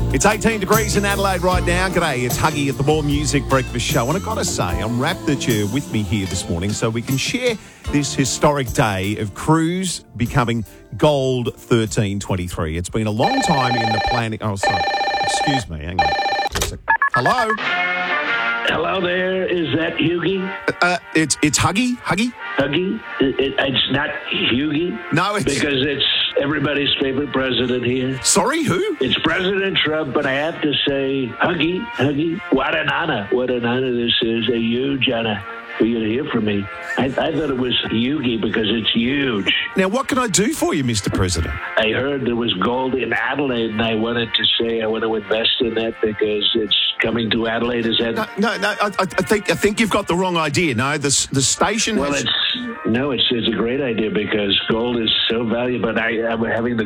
It's 18 degrees in Adelaide right now. G'day, it's Huggy at the More Music Breakfast Show. And I've got to say, I'm rapt that you're with me here this morning so we can share this historic day of Cruise becoming Gold 1323. It's been a long time in the planning. Oh, sorry. Excuse me. Hang on. Hello? Hello there. Is that Hughie? It's Huggy. Huggy? Huggy? It's not Hughie? No, it's... Because it's everybody's favorite president here. Sorry, who? It's President Trump, but I have to say, Huggy, what an honor. What an honor this is. A huge honor for you to hear from me. I thought it was Hughie because it's huge. Now, what can I do for you, Mr. President? I heard there was gold in Adelaide, and I wanted to say I want to invest in that because it's coming to Adelaide. Is that... No. I think you've got the wrong idea. No, the station Well, has... it's a great idea because gold is so valuable. I'm having the